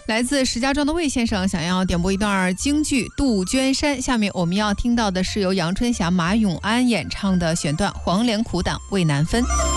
来自石家庄的魏先生想要点播一段京剧《杜鹃山》，下面我们要听到的是由杨春霞、马永安演唱的选段《黄连苦胆为难分》。